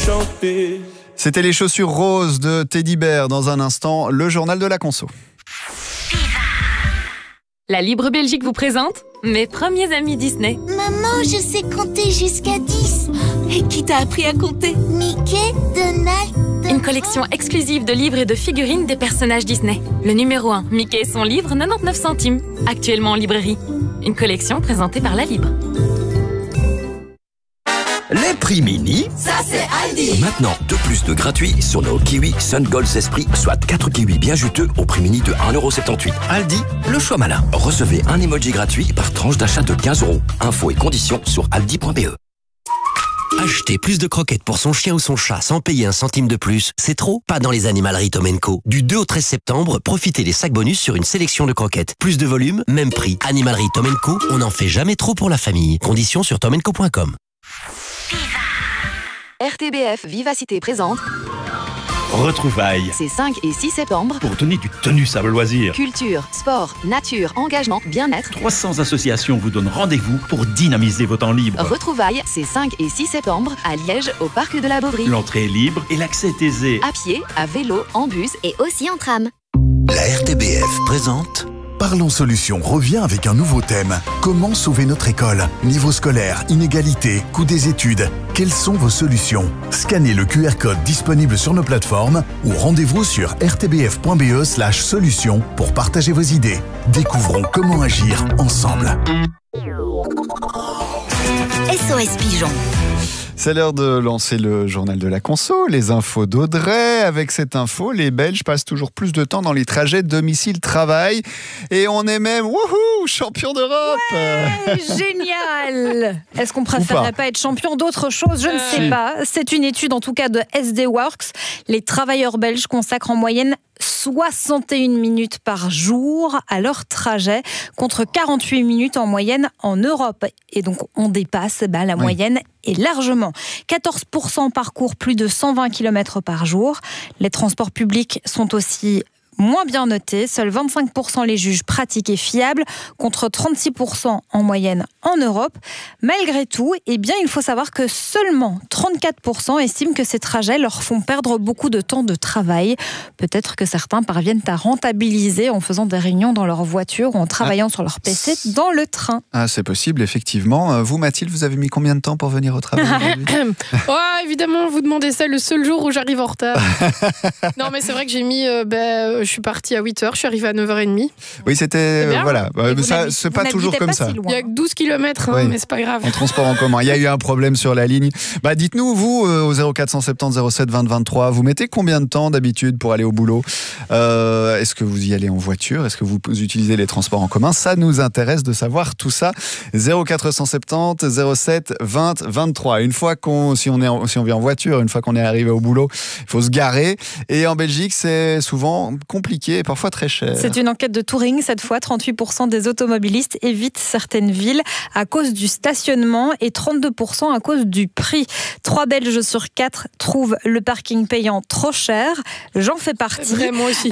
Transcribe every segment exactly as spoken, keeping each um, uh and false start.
chanter. C'était les chaussures roses de Teddy Bear. Dans un instant, le journal de la conso. La Libre Belgique vous présente mes premiers amis Disney. Maman, je sais compter jusqu'à dix. Et qui t'a appris à compter? Mickey, Donald... Une collection exclusive de livres et de figurines des personnages Disney. Le numéro un, Mickey et son livre, quatre-vingt-dix-neuf centimes. Actuellement en librairie. Une collection présentée par La Libre. Les prix mini, Ça, c'est Aldi. maintenant deux plus deux gratuits sur nos kiwis Sun Gold Esprit, soit quatre kiwis bien juteux au prix mini de un euro soixante-dix-huit. Aldi, le choix malin. Recevez un emoji gratuit par tranche d'achat de quinze euros. Infos et conditions sur aldi point b e. Acheter plus de croquettes pour son chien ou son chat sans payer un centime de plus, c'est trop? Pas dans les animaleries Tom and Co. Du deux au treize septembre, profitez des sacs bonus sur une sélection de croquettes. Plus de volume, même prix. Animalerie Tom and Co, on n'en fait jamais trop pour la famille. Conditions sur tom and co point com. R T B F Vivacité présente Retrouvailles. ces cinq et six septembre. Pour donner du tonus à vos loisirs. Culture, sport, nature, engagement, bien-être. trois cents associations vous donnent rendez-vous pour dynamiser vos temps libres. Retrouvailles ces cinq et six septembre à Liège, au parc de la Beauvrie. L'entrée est libre et l'accès est aisé. À pied, à vélo, en bus. Et aussi en tram. La R T B F présente Parlons Solutions revient avec un nouveau thème. Comment sauver notre école? Niveau scolaire, inégalité, coût des études. Quelles sont vos solutions? Scannez le Q R code disponible sur nos plateformes ou rendez-vous sur r t b f point b e slash solutions pour partager vos idées. Découvrons comment agir ensemble. S O S Pigeon. C'est l'heure de lancer le journal de la conso, les infos d'Audrey. Avec cette info, les Belges passent toujours plus de temps dans les trajets domicile-travail. Et on est même, wouhou, champion d'Europe. Ouais, génial. Est-ce qu'on préférerait pas. pas être champion d'autre chose? Je ne sais Si. pas. C'est une étude en tout cas de S D Works. Les travailleurs belges consacrent en moyenne soixante et une minutes par jour à leur trajet, contre quarante-huit minutes en moyenne en Europe. Et donc, on dépasse bah, la Oui. moyenne et largement. quatorze pour cent parcourent plus de cent vingt kilomètres par jour. Les transports publics sont aussi moins bien notés. Seuls vingt-cinq pour cent les jugent pratiques et fiables, contre trente-six pour cent en moyenne en Europe. Malgré tout, eh bien, il faut savoir que seulement trente-quatre pour cent estiment que ces trajets leur font perdre beaucoup de temps de travail. Peut-être que certains parviennent à rentabiliser en faisant des réunions dans leur voiture ou en travaillant ah. sur leur P C dans le train. Ah, c'est possible, effectivement. Vous, Mathilde, vous avez mis combien de temps pour venir au travail aujourd'hui? Oh, évidemment, vous demandez ça le seul jour où j'arrive en retard. Non, mais c'est vrai que j'ai mis... Euh, ben, je suis partie à huit heures, je suis arrivée à neuf heures trente. Oui, c'était... C'est bien. Voilà. Et Ça, c'est pas toujours comme pas ça. si loin. Il y a que douze kilomètres, hein, Oui. mais c'est pas grave. En transport en commun. Il y a eu un problème sur la ligne. Bah, dites-nous, vous, euh, au zéro quatre cent soixante-dix zéro sept vingt vingt-trois, vous mettez combien de temps d'habitude pour aller au boulot? euh, Est-ce que vous y allez en voiture? Est-ce que vous utilisez les transports en commun? Ça nous intéresse de savoir tout ça. zéro quatre cent soixante-dix zéro sept vingt vingt-trois. Une fois qu'on, si on est, en, si on vient en voiture, une fois qu'on est arrivé au boulot, il faut se garer. Et en Belgique, c'est souvent compliqué et parfois très cher. C'est une enquête de Touring, cette fois. trente-huit pour cent des automobilistes évitent certaines villes à cause du stationnement et trente-deux pour cent à cause du prix. Trois Belges sur quatre trouvent le parking payant trop cher. J'en fais partie. Vrai, moi aussi.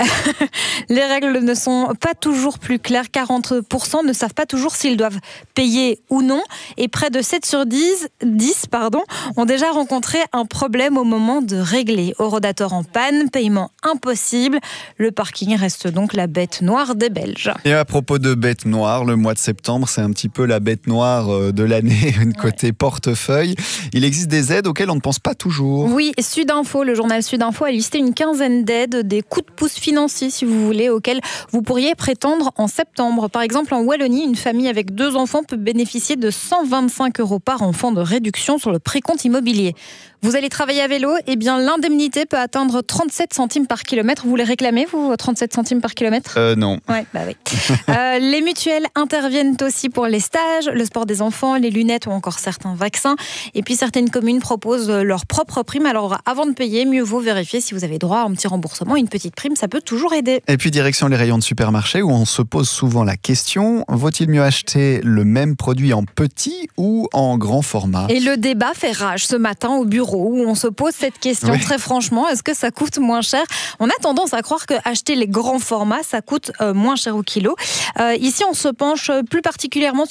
Les règles ne sont pas toujours plus claires. quarante pour cent ne savent pas toujours s'ils doivent payer ou non. Et près de sept sur dix, dix pardon, ont déjà rencontré un problème au moment de régler. Eurodator en panne, paiement impossible. Le parking reste donc la bête noire des Belges. Et à propos de bête noire, le mois de septembre, c'est un petit peu la bête noire de l'année, une côté portefeuille. Il existe des aides auxquelles on ne pense pas toujours. Oui, Sudinfo, le journal Sudinfo a listé une quinzaine d'aides, des coups de pouce financiers, si vous voulez, auxquels vous pourriez prétendre en septembre. Par exemple, en Wallonie, une famille avec deux enfants peut bénéficier de cent vingt-cinq euros par enfant de réduction sur le précompte immobilier. Vous allez travailler à vélo, eh bien l'indemnité peut atteindre trente-sept centimes par kilomètre. Vous les réclamez, vous, trente-sept centimes par kilomètre? Euh, non. Ouais, bah oui. euh, les mutuelles interviennent aussi pour les stages, le sport des enfants, les lunettes ou encore certains vaccins. Et puis certaines communes proposent leur propre prime. Alors avant de payer, mieux vaut vérifier si vous avez droit à un petit remboursement. Une petite prime, ça peut toujours aider. Et puis direction les rayons de supermarché où on se pose souvent la question, vaut-il mieux acheter le même produit en petit ou en grand format? Et le débat fait rage ce matin au bureau où on se pose cette question. Oui. Très franchement, est-ce que ça coûte moins cher? On a tendance à croire que acheter les grands formats, ça coûte euh, moins cher au kilo. Euh, ici, on se penche plus particulièrement sur ce que j'appelle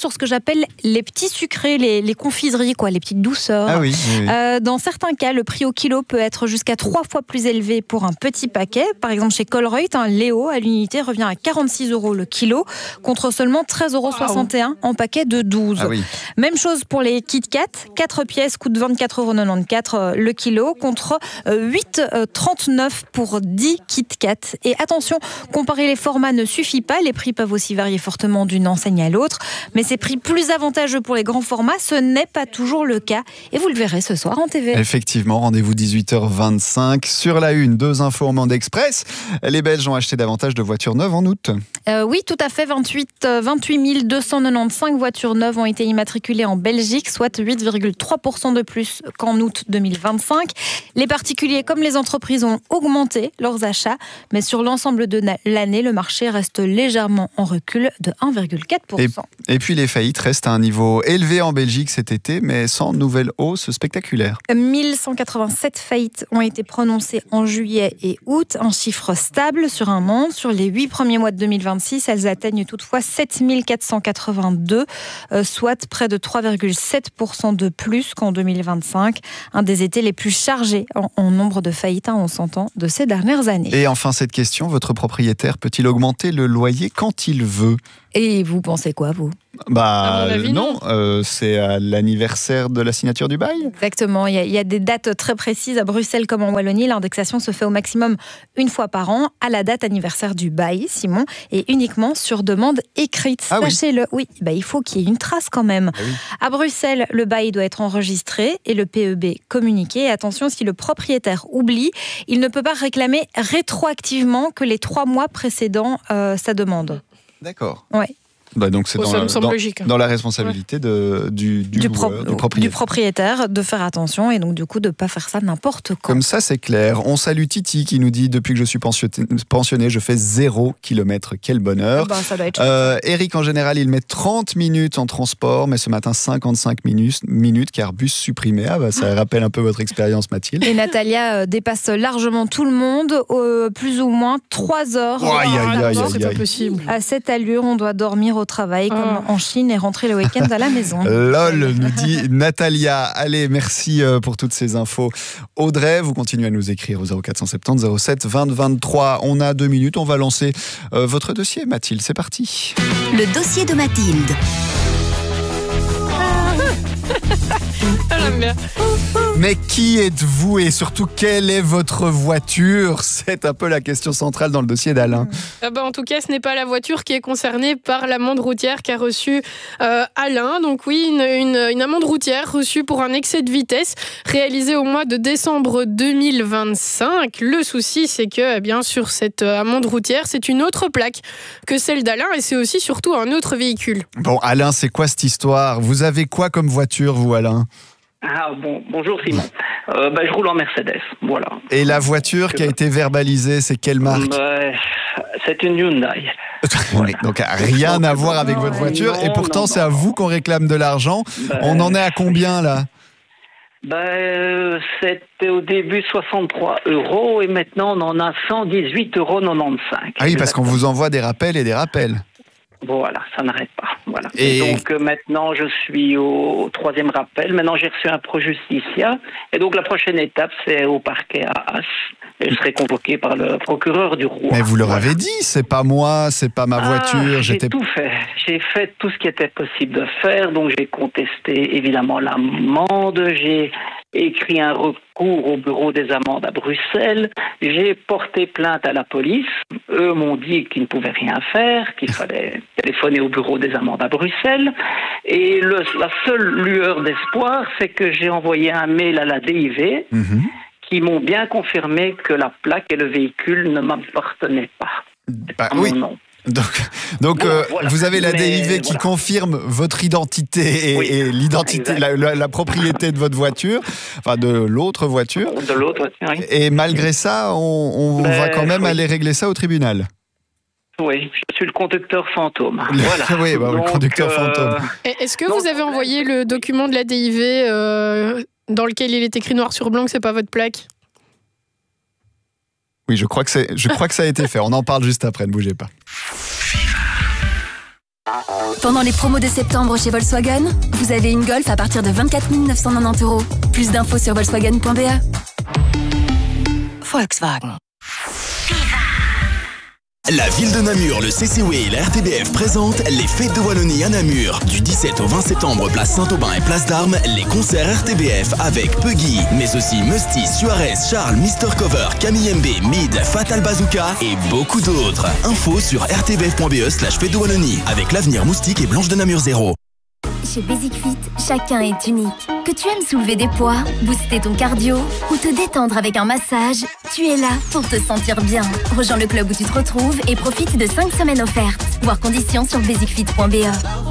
s'appelle les petits sucrés, les, les confiseries, quoi, les petites douceurs. Ah oui, oui, oui. Euh, dans certains cas, le prix au kilo peut être jusqu'à trois fois plus élevé pour un petit paquet. Par exemple, chez Colruyt, un Léo à l'unité revient à quarante-six euros le kilo, contre seulement treize euros soixante et un en paquet de douze. Ah oui. Même chose pour les Kit Kat. quatre pièces coûtent vingt-quatre euros quatre-vingt-quatorze le kilo, contre huit euros trente-neuf pour dix Kit Kat. Et attention, comparer les formats ne suffit pas. Les prix peuvent aussi varier fortement d'une enseigne à l'autre. Mais ces prix plus avantageux pour les grands formats, ce n'est pas toujours le cas. Et vous le verrez ce soir en T V. Effectivement, rendez-vous dix-huit heures vingt-cinq. Sur la une, deux infos en Monde Express. Les Belges ont acheté davantage de voitures neuves en août. Euh, oui, tout à fait. vingt-huit, vingt-huit mille deux cent quatre-vingt-quinze voitures neuves ont été immatriculées en Belgique, soit huit virgule trois pour cent de plus qu'en août deux mille vingt-cinq. Les particuliers comme les entreprises ont augmenté leurs achats, mais sur l'ensemble de l'année, le marché reste légèrement en recul de un virgule quatre pour cent. Et, et puis les faillites restent à un niveau élevé en Belgique cet été, mais sans nouvelle hausse spectaculaire. mille cent quatre-vingt-sept faillites ont été prononcées en juillet et août, un chiffre stable sur un an. Sur les huit premiers mois de deux mille vingt-six, elles atteignent toutefois sept mille quatre cent quatre-vingt-deux, euh, soit près de trois virgule sept pour cent de plus qu'en deux mille vingt-cinq. Un des étés les plus chargés en, en nombre de faillites, hein, on s'entend, de ces dernières années. Et enfin cette question, votre propriétaire peut-il augmenter le loyer quand il veut ? Et vous pensez quoi, vous ? Bah avis, non, euh, c'est à l'anniversaire de la signature du bail. Exactement, il y, a, il y a des dates très précises à Bruxelles comme en Wallonie. L'indexation se fait au maximum une fois par an, à la date anniversaire du bail, Simon, et uniquement sur demande écrite. Ah Sachez-le, oui, oui bah, il faut qu'il y ait une trace quand même. Ah oui. À Bruxelles, le bail doit être enregistré et le P E B communiqué. Et attention, si le propriétaire oublie, il ne peut pas réclamer rétroactivement que les trois mois précédant euh, sa demande. D'accord. Ouais. Bah donc c'est Oh, dans, ça la, me semble dans, logique. dans la responsabilité de, du, du, Du, loueur, pro- du propriétaire. du propriétaire de faire attention et donc du coup de ne pas faire ça n'importe quand. Comme ça, c'est clair. On salue Titi qui nous dit « Depuis que je suis pensionné, pensionné je fais zéro kilomètre. Quel bonheur Bah, ça doit être euh, !» Eric, en général, il met trente minutes en transport, mais ce matin, cinquante-cinq minutes, minutes car bus supprimé. Ah bah, ça rappelle un peu votre expérience, Mathilde. Et Natalia euh, dépasse largement tout le monde, euh, plus ou moins trois heures. Oh, aïe, aïe, aïe, C'est aïe, pas aïe. possible. À cette allure, on doit dormir au travail comme Oh. en Chine et rentrer le week-end à la maison. Lol, nous dit Natalia. Allez, merci pour toutes ces infos. Audrey, vous continuez à nous écrire au zéro quatre cent soixante-dix zéro sept vingt vingt-trois. On a deux minutes, on va lancer euh, votre dossier, Mathilde. C'est parti. Le dossier de Mathilde. Ah, j'aime bien. Mais qui êtes-vous et surtout quelle est votre voiture ? C'est un peu la question centrale dans le dossier d'Alain. Ah bah, en tout cas, ce n'est pas la voiture qui est concernée par l'amende routière qu'a reçue euh, Alain. Donc oui, une, une, une amende routière reçue pour un excès de vitesse réalisé au mois de décembre deux mille vingt-cinq. Le souci, c'est que eh bien sur cette amende routière, c'est une autre plaque que celle d'Alain et c'est aussi surtout un autre véhicule. Bon, Alain, c'est quoi cette histoire ? Vous avez quoi comme voiture, vous, Alain ? Ah bon, bonjour Simon. Euh, bah, je roule en Mercedes, voilà. Et la voiture qui a été verbalisée, c'est quelle marque ? Bah, c'est une Hyundai. Oui, donc rien à voir avec votre voiture non, et pourtant non, c'est à non. vous qu'on réclame de l'argent. Bah, On en est à combien là ? Bah, euh, c'était au début soixante-trois euros et maintenant on en a cent dix-huit euros quatre-vingt-quinze. Ah oui, parce qu'on vous envoie des rappels et des rappels. Voilà, ça n'arrête pas. Voilà. Et... Et donc euh, maintenant je suis au troisième rappel. Maintenant j'ai reçu un pro-justicia et donc la prochaine étape c'est au parquet à As. Et je serai convoqué par le procureur du roi. Mais vous leur Voilà. avez dit, c'est pas moi, c'est pas ma voiture. Ah, j'ai j'étais... tout fait. J'ai fait tout ce qui était possible de faire. Donc j'ai contesté évidemment l'amende. J'ai écrit un recours au bureau des amendes à Bruxelles. J'ai porté plainte à la police. Eux m'ont dit qu'ils ne pouvaient rien faire, qu'il fallait téléphoner au bureau des amendes à Bruxelles. Et le, la seule lueur d'espoir, c'est que j'ai envoyé un mail à la D I V. Mm-hmm. Qui m'ont bien confirmé que la plaque et le véhicule ne m'appartenaient pas. Bah, À oui. mon nom. Donc, donc Bon, euh, voilà. vous avez la Mais D I V qui voilà. confirme votre identité et, Oui, et l'identité, la, exact. la- la propriété de votre voiture, enfin de l'autre voiture. De l'autre, oui. Et malgré ça, on, on Ben, va quand même oui. aller régler ça au tribunal. Oui, je suis le conducteur fantôme. Le- Voilà. oui, bah, le Donc, conducteur euh, fantôme. Et Est-ce que Non, vous avez envoyé le document de la D I V euh, dans lequel il est écrit noir sur blanc que c'est pas votre plaque ? Oui, je crois que c'est, je crois que ça a été fait. On en parle juste après, ne bougez pas. Pendant les promos de septembre chez Volkswagen, vous avez une Golf à partir de vingt-quatre mille neuf cent quatre-vingt-dix euros. Plus d'infos sur volkswagen point b e. Volkswagen. La ville de Namur, le C C W et la R T B F présentent les Fêtes de Wallonie à Namur. Du dix-sept au vingt septembre, place Saint-Aubin et place d'Armes, les concerts R T B F avec Puggy, mais aussi Musty, Suarez, Charles, mister Cover, Camille M B, Mid, Fatal Bazooka et beaucoup d'autres. Info sur r t b f point b e slash Fêtes de Wallonie avec l'avenir Moustique et Blanche de Namur zéro. Chez Basic Fit, chacun est unique. Que tu aimes soulever des poids, booster ton cardio ou te détendre avec un massage, tu es là pour te sentir bien. Rejoins le club où tu te retrouves et profite de cinq semaines offertes. Voir conditions sur basic fit point b e.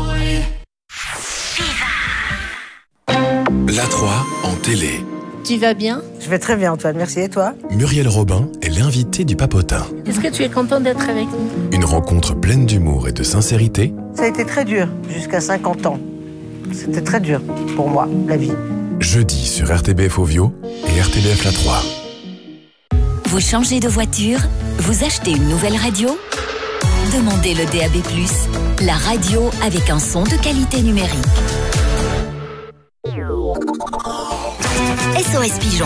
La trois en télé. Tu vas bien? Je vais très bien, Antoine, merci. Et toi? Muriel Robin est l'invitée du Papotin. Est-ce que tu es content d'être avec nous? Une rencontre pleine d'humour et de sincérité. Ça a été très dur, jusqu'à cinquante ans. C'était très dur pour moi, la vie. Jeudi sur R T B F Ovio et R T B F La trois. Vous changez de voiture? Vous achetez une nouvelle radio? Demandez le D A B plus, la radio avec un son de qualité numérique. S O S Pigeon.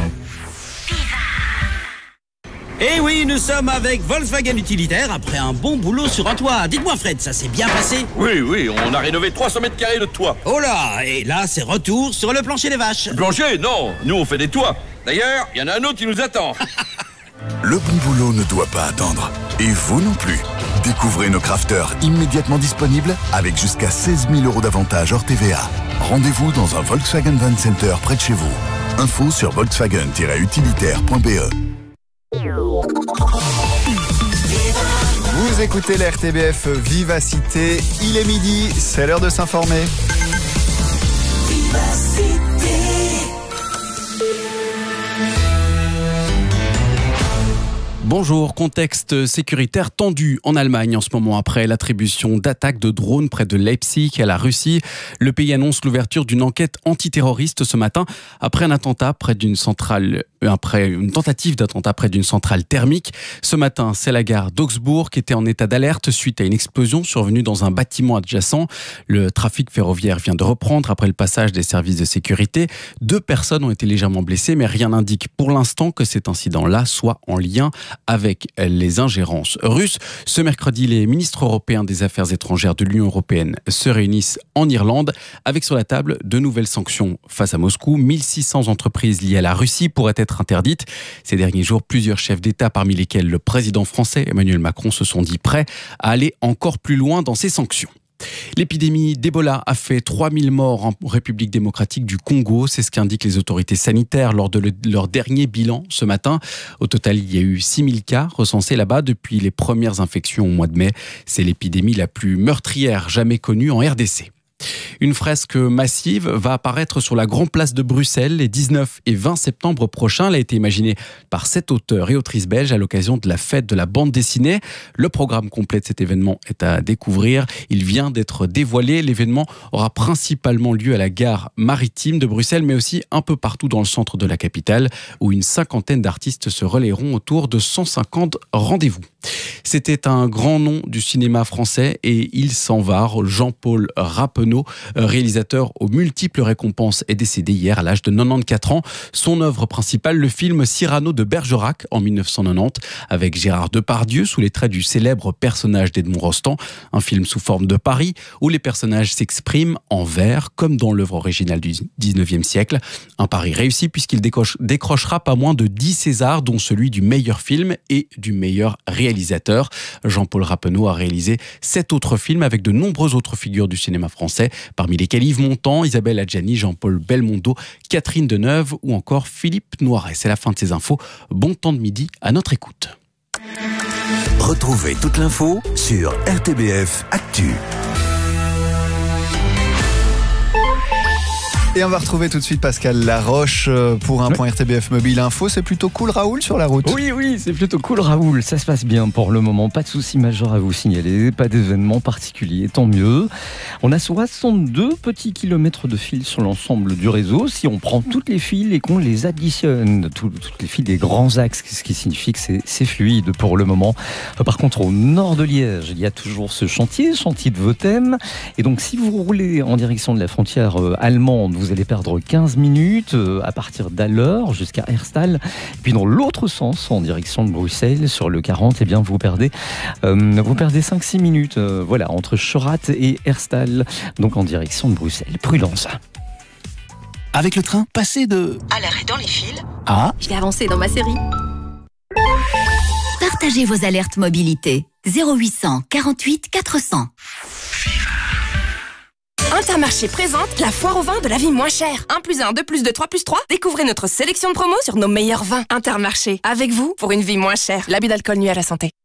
Eh oui, nous sommes avec Volkswagen Utilitaire après un bon boulot sur un toit. Dites-moi Fred, ça s'est bien passé? Oui, oui, on a rénové trois cents mètres carrés de toit. Oh là, et là c'est retour sur le plancher des vaches. Le plancher? Non, nous on fait des toits. D'ailleurs, il y en a un autre qui nous attend. Le bon boulot ne doit pas attendre. Et vous non plus. Découvrez nos crafters immédiatement disponibles avec jusqu'à seize mille euros d'avantages hors T V A. Rendez-vous dans un Volkswagen Van Center près de chez vous. Info sur volkswagen tiret utilitaire point b e. Vous écoutez la R T B F Vivacité, il est midi, c'est l'heure de s'informer. Bonjour, contexte sécuritaire tendu en Allemagne en ce moment après l'attribution d'attaques de drones près de Leipzig à la Russie. Le pays annonce l'ouverture d'une enquête antiterroriste ce matin après un attentat près d'une centrale, après une tentative d'attentat près d'une centrale thermique. Ce matin, c'est la gare d'Augsbourg qui était en état d'alerte suite à une explosion survenue dans un bâtiment adjacent. Le trafic ferroviaire vient de reprendre après le passage des services de sécurité. Deux personnes ont été légèrement blessées, mais rien n'indique pour l'instant que cet incident-là soit en lien avec les ingérences russes. Ce mercredi, les ministres européens des Affaires étrangères de l'Union européenne se réunissent en Irlande avec sur la table de nouvelles sanctions face à Moscou. mille six cents entreprises liées à la Russie pourraient être interdites. Ces derniers jours, plusieurs chefs d'État, parmi lesquels le président français Emmanuel Macron, se sont dit prêts à aller encore plus loin dans ces sanctions. L'épidémie d'Ebola a fait trois mille morts en République démocratique du Congo. C'est ce qu'indiquent les autorités sanitaires lors de le, leur dernier bilan ce matin. Au total, il y a eu six mille cas recensés là-bas depuis les premières infections au mois de mai. C'est l'épidémie la plus meurtrière jamais connue en R D C. Une fresque massive va apparaître sur la Grande Place de Bruxelles les dix-neuf et vingt septembre prochains. Elle a été imaginée par sept auteurs et autrices belges à l'occasion de la fête de la bande dessinée. Le programme complet de cet événement est à découvrir. Il vient d'être dévoilé. L'événement aura principalement lieu à la gare maritime de Bruxelles, mais aussi un peu partout dans le centre de la capitale, où une cinquantaine d'artistes se relayeront autour de cent cinquante rendez-vous. C'était un grand nom du cinéma français et il s'en va. Jean-Paul Rappeneau, réalisateur aux multiples récompenses, est décédé hier à l'âge de quatre-vingt-quatorze ans. Son œuvre principale, le film Cyrano de Bergerac en mille neuf cent quatre-vingt-dix, avec Gérard Depardieu sous les traits du célèbre personnage d'Edmond Rostand. Un film sous forme de Paris où les personnages s'expriment en vers, comme dans l'œuvre originale du dix-neuvième siècle. Un pari réussi puisqu'il décroche, décrochera pas moins de dix Césars, dont celui du meilleur film et du meilleur réalisateur. Jean-Paul Rappeneau a réalisé sept autres films avec de nombreuses autres figures du cinéma français, parmi lesquels Yves Montand, Isabelle Adjani, Jean-Paul Belmondo, Catherine Deneuve ou encore Philippe Noiret. C'est la fin de ces infos. Bon temps de midi à notre écoute. Retrouvez toute l'info sur R T B F Actu. Et on va retrouver tout de suite Pascal Laroche pour un point R T B F Mobile Info. C'est plutôt cool, Raoul, sur la route? Oui, oui, c'est plutôt cool, Raoul. Ça se passe bien pour le moment. Pas de soucis majeurs à vous signaler, pas d'événements particuliers, tant mieux. On a soixante-deux petits kilomètres de fil sur l'ensemble du réseau. Si on prend toutes les fils et qu'on les additionne, tout, toutes les fils des grands axes, ce qui signifie que c'est, c'est fluide pour le moment. Par contre, au nord de Liège, il y a toujours ce chantier, chantier de Votem. Et donc, si vous roulez en direction de la frontière euh, allemande, vous allez perdre quinze minutes euh, à partir d'Alleur jusqu'à Herstal. Et puis dans l'autre sens, en direction de Bruxelles, sur le quarante, eh bien vous perdez, euh, vous perdez cinq six minutes. Euh, voilà, entre Schorat et Herstal, donc en direction de Bruxelles. Prudence. Avec le train, passez de... à l'arrêt dans les fils. Ah. Je vais avancer dans ma série. Partagez vos alertes mobilité. zéro huit cent quarante-huit quatre cents. Intermarché présente la foire au vin de la vie moins chère. un plus un, deux plus deux, trois plus trois. Découvrez notre sélection de promos sur nos meilleurs vins. Intermarché, avec vous pour une vie moins chère. L'abus d'alcool nuit à la santé.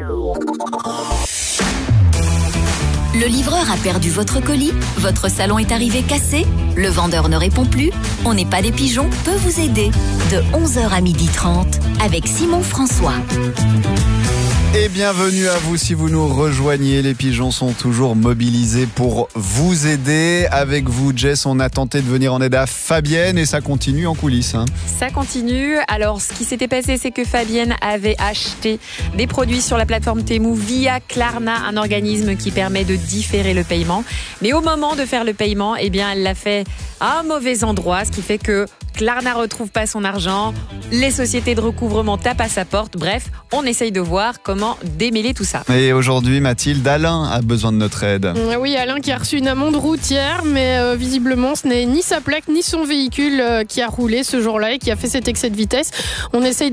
Le livreur a perdu votre colis, votre salon est arrivé cassé, le vendeur ne répond plus, On n'est pas des pigeons peut vous aider. De onze heures à midi trente avec Simon François. Et bienvenue à vous si vous nous rejoignez. Les pigeons sont toujours mobilisés pour vous aider. Avec vous, Jess, on a tenté de venir en aide à Fabienne et ça continue en coulisses. Hein. Ça continue. Alors, ce qui s'était passé, c'est que Fabienne avait acheté des produits sur la plateforme Temu via Klarna, un organisme qui permet de différer le paiement. Mais au moment de faire le paiement, eh bien, elle l'a fait à un mauvais endroit, ce qui fait que Klarna retrouve pas son argent, les sociétés de recouvrement tapent à sa porte. Bref, on essaye de voir comment démêler tout ça. Et aujourd'hui, Mathilde, Alain a besoin de notre aide. Oui, Alain qui a reçu une amende routière, mais euh, visiblement, ce n'est ni sa plaque ni son véhicule euh, qui a roulé ce jour-là et qui a fait cet excès de vitesse. On essaye